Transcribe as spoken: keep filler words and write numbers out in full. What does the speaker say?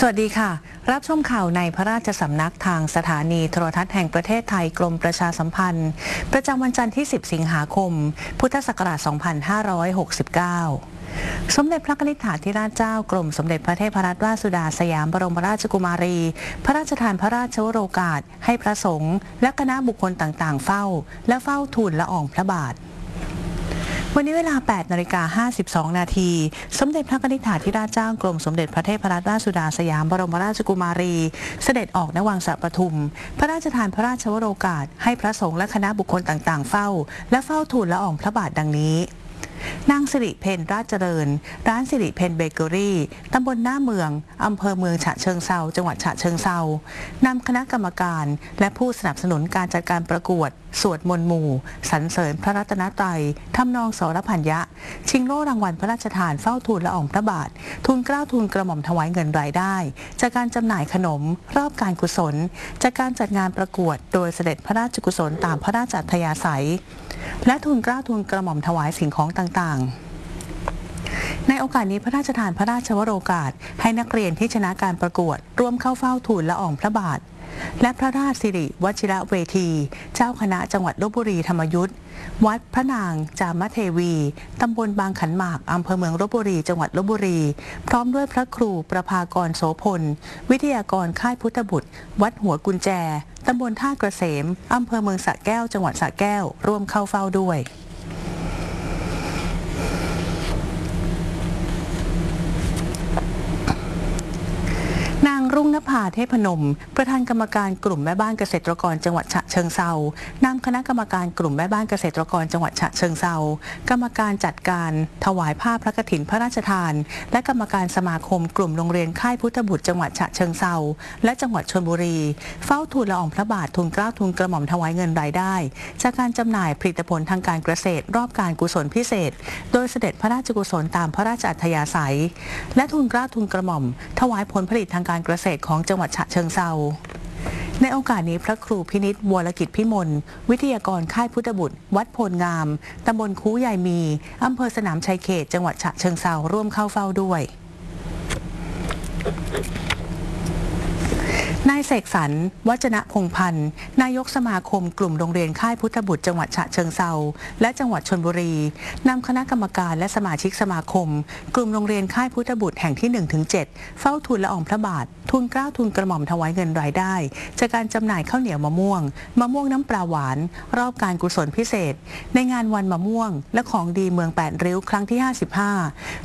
สวัสดีค่ะรับชมข่าวในพระราชสำนักทางสถานีโทรทัศน์แห่งประเทศไทยกรมประชาสัมพันธ์ประจำวันจันทร์ที่สิบสิงหาคมพุทธศักราชสองพันห้าร้อยหกสิบเก้าสมเด็จพระนิธิถาธิราชเจ้ากรมสมเด็จพระเทพรัตนราชสุดาสยามบรมราชกุมารีพระราชทานพระราชวโรกาสให้พระสงฆ์และคณะบุคคลต่างๆเฝ้าและเฝ้าทูลละอองพระบาทวันนี้เวลา แปดนาฬิกาห้าสิบสอง นาทีสมเด็จพระนิธิถาธิราชเจ้ากรมสมเด็จพระเทพรัตนราชสุดาสยามบรมราชกุมารีเสด็จออกณวังสระปทุมพระราชทานพระราชวโรกาสให้พระสงฆ์และคณะบุคคลต่างๆเฝ้าและเฝ้าทูลละอองพระบาทดังนี้นางสิริเพนราชเจริญร้านสิริเพนเบเกอรี่ตำบลหน้าเมืองอำเภอเมืองฉะเชิงเทราจังหวัดฉะเชิงเทรานำคณะกรรมการและผู้สนับสนุนการจัดการประกวดสวดมนต์หมู่สรรเสริญพระรัตนตรัยทำนองสรพัญญะชิงโล่รางวัลพระราชทานเฝ้าทูลละอองพระบาททุนเกล้าทุนกระหม่อมถวายเงินรายได้จากการจำหน่ายขนมรอบการกุศลจากการจัดงานประกวดโดยเสด็จพระราชกุศลตามพระราชอัธยาศัยและทุนเกล้าทุนกระหม่อมถวายสิ่งของต่างๆในโอกาสนี้พระราชทานพระราชวโรกาสให้นักเรียนที่ชนะการประกวดร่วมเข้าเฝ้าทูลละอองพระบาทและพระราชสิริวชิรเวทีเจ้าคณะจังหวัดลพบุรีธรรมยุทธวัดพระนางจามเทวีตำบลบางขันหมากอำเภอเมืองลพบุรีจังหวัดลพบุรีพร้อมด้วยพระครูประภากรโสพลวิทยากรค่ายพุทธบุตรวัดหัวกุญแจตำบลท่าเกษมอำเภอเมืองสระแก้วจังหวัดสระแก้วร่วมเข้าเฝ้าด้วยนางรุ่งนภาเทพนมประธานกรรมการกลุ่มแม่บ้านเกษตรกรจังหวัดฉะเชิงเทรานำคณะกรรมการกลุ่มแม่บ้านเกษตรกรจังหวัดฉะเชิงเทรากรรมการจัดการถวายผ้าพระกฐินพระราชทานและกรรมการสมาคมกลุ่มโรงเรียนค่ายพุทธบุตรจังหวัดฉะเชิงเทราและจังหวัดชลบุรีเฝ้าทูลละอองพระบาททุนเกล้าทุนกระหม่อมถวายเงินรายได้จากการจำหน่ายผลิตผลทางการเกษตรรอบการกุศลพิเศษโดยเสด็จพระราชกุศลตามพระราชอัธยาศัยและทุนเกล้าทุนกระหม่อมถวายผลผลิตทางการเกษตรของจังหวัดฉะเชิงเทราในโอกาสนี้พระครูพินิจวรกิจพิมลวิทยากรค่ายพุทธบุตรวัดโพลงามตำบลคูใหญ่มีอำเภอสนามชัยเขตจังหวัดฉะเชิงเทราร่วมเข้าเฝ้าด้วยนายเสกสรรวัจนะพงพันธ์นายกสมาคมกลุ่มโรงเรียนค่ายพุทธบุตรจังหวัดฉะเชิงเทราและจังหวัดชลบุรีนำคณะกรรมการและสมาชิกสมาคมกลุ่มโรงเรียนค่ายพุทธบุตรแห่งที่ หนึ่งถึงเจ็ด เฝ้าทูลละอองพระบาททุนเกล้าทุนกระหม่อมถวายเงินรายได้จากการจำหน่ายข้าวเหนียวมะม่วงมะม่วงน้ำปลาหวานรอบการกุศลพิเศษในงานวันมะม่วงและของดีเมืองแปดริ้วครั้งที่ห้าสิบห้า